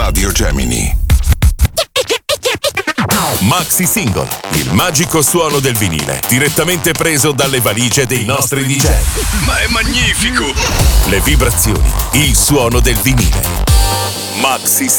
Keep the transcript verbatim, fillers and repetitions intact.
Radio Gemini. Maxi Single, il magico suono del vinile, direttamente preso dalle valigie dei nostri D J. Ma è magnifico! Le vibrazioni, il suono del vinile. Maxi